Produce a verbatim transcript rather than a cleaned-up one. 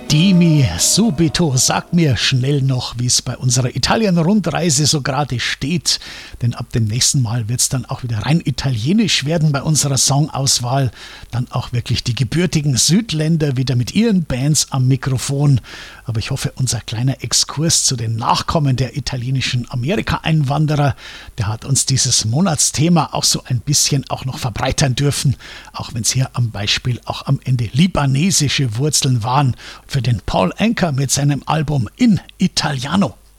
Dimmi subito, sag mir schnell noch, wie es bei unserer Italien-Rundreise so gerade steht. Denn ab dem nächsten Mal wird es dann auch wieder rein italienisch werden bei unserer Songauswahl. Dann auch wirklich die gebürtigen Südländer wieder mit ihren Bands am Mikrofon. Aber ich hoffe, unser kleiner Exkurs zu den Nachkommen der italienischen Amerika-Einwanderer, der hat uns dieses Monatsthema auch so ein bisschen auch noch verbreitern dürfen. Auch wenn es hier am Beispiel auch am Ende libanesische Wurzeln waren. Für den Paul Anka mit seinem Album In Italiano.